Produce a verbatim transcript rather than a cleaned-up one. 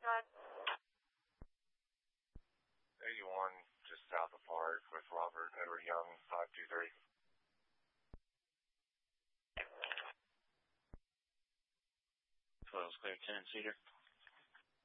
eighty-one, just south of Park with Robert Edward Young, five two three. twelve's clear, ten, Cedar.